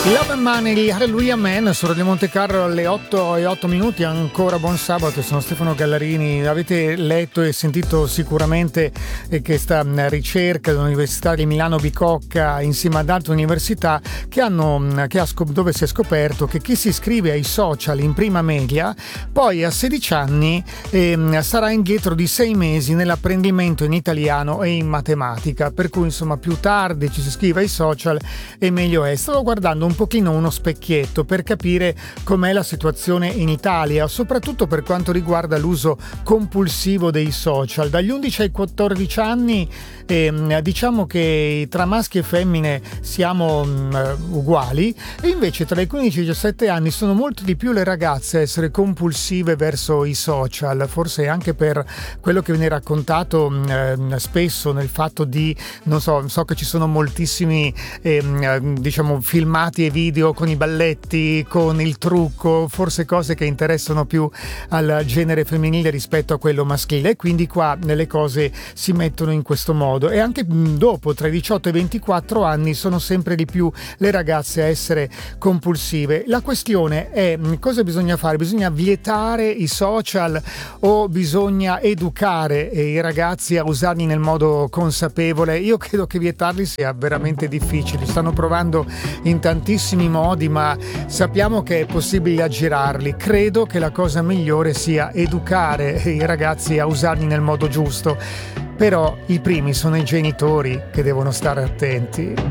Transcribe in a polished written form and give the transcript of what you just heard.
Love and Money di Hallelujah Man su Radio Monte Carlo alle 8:08. Ancora buon sabato, sono Stefano Gallarini. Avete letto e sentito sicuramente che sta ricerca dell'Università di Milano Bicocca insieme ad altre università dove si è scoperto che chi si iscrive ai social in prima media poi a 16 anni sarà indietro di 6 mesi nell'apprendimento in italiano e in matematica, per cui insomma più tardi ci si iscrive ai social e meglio è. Stavo guardando un pochino uno specchietto per capire com'è la situazione in Italia, soprattutto per quanto riguarda l'uso compulsivo dei social. Dagli 11 ai 14 anni diciamo che tra maschi e femmine siamo uguali, e invece tra i 15 e i 17 anni sono molto di più le ragazze a essere compulsive verso i social, forse anche per quello che viene raccontato spesso nel fatto di, non so che ci sono moltissimi diciamo filmati e video con i balletti, con il trucco, forse cose che interessano più al genere femminile rispetto a quello maschile, e quindi qua le cose si mettono in questo modo. E anche dopo, tra i 18 e i 24 anni, sono sempre di più le ragazze a essere compulsive. La questione è: cosa bisogna fare? Bisogna vietare i social o bisogna educare i ragazzi a usarli nel modo consapevole? Io credo che vietarli sia veramente difficile, stanno provando in tantissimi modi, ma sappiamo che è possibile aggirarli. Credo che la cosa migliore sia educare i ragazzi a usarli nel modo giusto, però i primi sono i genitori che devono stare attenti.